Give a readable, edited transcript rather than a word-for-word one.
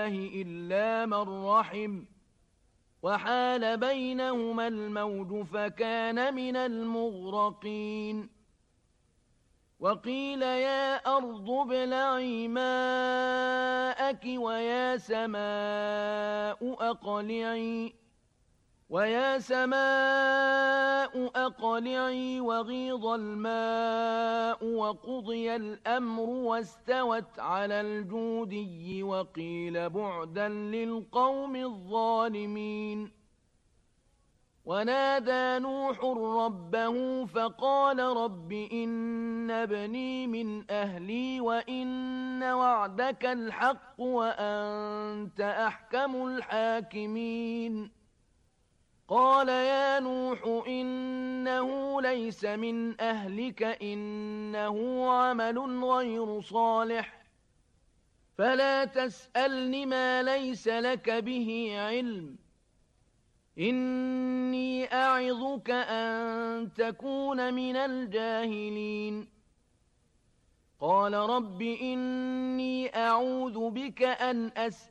الله إلا من رحم وحال بينهما الموج فكان من المغرقين وقيل يا أرض ابلعي ماءك ويا سماء أقلعي وغيض الماء وقضي الأمر واستوت على الجودي وقيل بعدا للقوم الظالمين ونادى نوح ربه فقال رب إن ابني من أهلي وإن وعدك الحق وأنت أحكم الحاكمين قال يا نوح إنه ليس من أهلك إنه عمل غير صالح فلا تسألني ما ليس لك به علم إني أعظك أن تكون من الجاهلين قال رب إني أعوذ بك أن أسألك